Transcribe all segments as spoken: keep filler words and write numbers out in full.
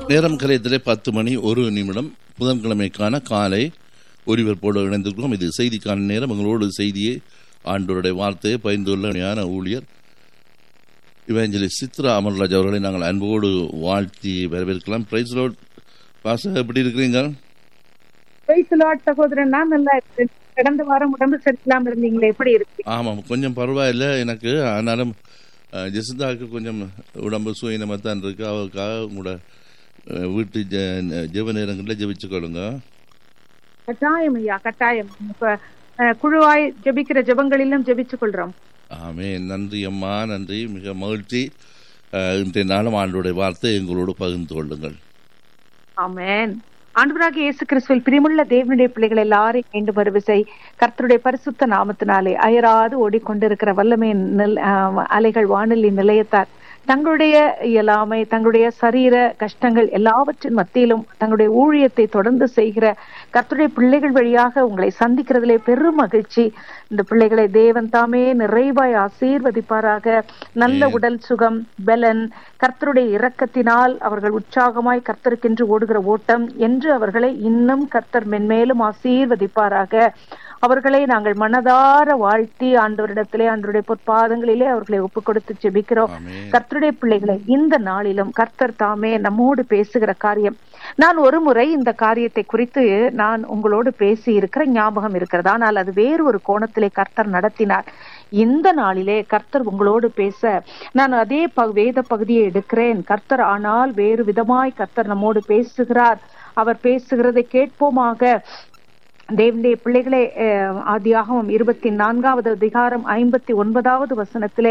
நேரம் கலையத்திலே பத்து மணி ஒரு நிமிடம் புதன்கிழமைக்கான காலை ஒலிபரப்போடு இணைந்திருக்கிறோம். இது செய்திக்கான நேரம். எங்களோடு செய்தியை ஆண்டோருடைய வார்த்தையை பகிர்ந்துள்ள ஞான ஊழியர் இவாஞ்சலிஸ்ட் சித்ரா அமர்ராஜ் அவர்களை நாங்கள் அன்போடு வாழ்த்தி வரவேற்கலாம். பிரைஸ் லார்ட் பாஸ்டர், எப்படி இருக்கிறீங்க? பிரைஸ் லார்ட் சகோதரன், நான் நல்லா இருக்கேன். கடந்த வாரம் உடம்பு சரியில்லாம இருந்தீங்களே, எப்படி இருக்கு? ஆமாம், கொஞ்சம் பரவாயில்லை எனக்கு. ஆனாலும் ஜெசிந்தாவுக்கு கொஞ்சம் உடம்பு சுயினமாக தான் இருக்கு. அவருக்காக உங்களோட வீட்டு ஜெப நேரங்களில் ஜெபிச்சுக்கொள்ளுங்க. கட்டாயம் ஐயா, கட்டாயம். இப்ப குழுவாய் ஜெபிக்கிற ஜெபங்களிலும் ஜெபிச்சு கொள்றோம். ஆமே, நன்றி அம்மா, நன்றி. மிக மகிழ்ச்சி. இன்றைய நாளும் ஆண்டோடைய வார்த்தை எங்களோடு பகிர்ந்து கொள்ளுங்கள். ஆமென். ஆண்டவராகிய இயேசு கிறிஸ்துவில் பிரியமுள்ள தேவனுடைய பிள்ளைகள் எல்லாரையும் மீண்டும் வருவிசை கர்த்தருடைய பரிசுத்த நாமத்தினாலே அயராது ஓடிக்கொண்டிருக்கிற வல்லமையின் அலைகள் வானொலி நிலையத்தார் தங்களுடைய இயலாமை, தங்களுடைய சரீர கஷ்டங்கள் எல்லாவற்றின் மத்தியிலும் தங்களுடைய ஊழியத்தை தொடர்ந்து செய்கிற கர்த்தருடைய பிள்ளைகள் வழியாக உங்களை சந்திக்கிறதிலே பெரும் மகிழ்ச்சி. இந்த பிள்ளைகளை தேவன் தாமே நிறைவாய் ஆசீர்வதிப்பாராக. நல்ல உடல் சுகம், பலன், கர்த்தருடைய இரக்கத்தினால் அவர்கள் உற்சாகமாய் கர்த்தருக்கென்று ஓடுகிற ஓட்டம் என்று அவர்களை இன்னும் கர்த்தர் மென்மேலும் ஆசீர்வதிப்பாராக. அவர்களை நாங்கள் மனதார வாழ்த்தி ஆண்டவரிடத்திலே ஆண்டவருடைய பொற்பாதங்களிலே அவர்களை ஒப்புக் கொடுத்து ஜெபிக்கிறோம். கர்த்தருடைய பிள்ளைகளை இந்த நாளிலும் கர்த்தர் தாமே நம்மோடு பேசுகிற காரியம், நான் ஒரு முறை இந்த காரியத்தை குறித்து நான் உங்களோடு பேசி இருக்கிற ஞாபகம் இருக்கிறது. ஆனால் அது வேறு ஒரு கோணத்திலே கர்த்தர் நடத்தினார். இந்த நாளிலே கர்த்தர் உங்களோடு பேச நான் அதே வேத பகுதியை எடுக்கிறேன். கர்த்தர் ஆனால் வேறு விதமாய் கர்த்தர் நம்மோடு பேசுகிறார். அவர் பேசுகிறதை கேட்போமாக. தேவனுடைய பிள்ளைகளே, ஆதியாகமம் இருபத்தி நான்காவது அதிகாரம் ஐம்பத்தி ஒன்பதாவது வசனத்திலே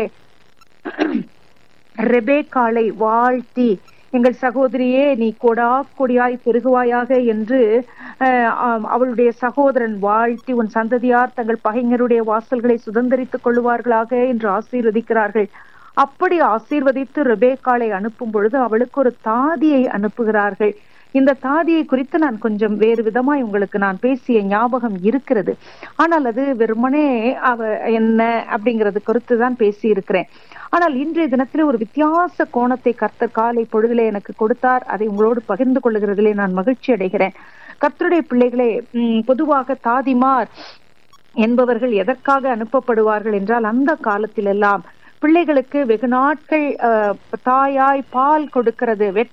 ரெபேக்காளை வாழ்த்தி, எங்கள் சகோதரியே நீ கொடா கொடியாய் பெருகுவாயாக என்று அவளுடைய சகோதரன் வாழ்த்தி, உன் சந்ததியார் தங்கள் பகைஞருடைய வாசல்களை சுதந்திரித்துக் கொள்ளுவார்களாக என்று ஆசீர்வதிக்கிறார்கள். அப்படி ஆசீர்வதித்து ரெபேக்காளை அனுப்பும் பொழுது அவளுக்கு ஒரு தாதியை அனுப்புகிறார்கள். இந்த தாதியை குறித்து நான் கொஞ்சம் வேறு விதமாய் உங்களுக்கு நான் பேசிய ஞாபகம் இருக்கிறது. ஆனால் அது வெறுமனே அவ என்ன அப்படிங்கிறது குறித்து தான் பேசி இருக்கிறேன். ஆனால் இன்றைய தினத்திலே ஒரு வித்தியாச கோணத்தை கர்த்தர் காலை பொழுதிலே எனக்கு கொடுத்தார். அதை உங்களோடு பகிர்ந்து கொள்ளுகிறதிலே நான் மகிழ்ச்சி அடைகிறேன். கர்த்தருடைய பிள்ளைகளே, பொதுவாக தாதிமார் என்பவர்கள் எதற்காக அனுப்பப்படுவார்கள் என்றால், அந்த காலத்தில் எல்லாம் பிள்ளைகளுக்கு வெகு நாட்கள் தாயாய் பால் கொடுக்கிறது,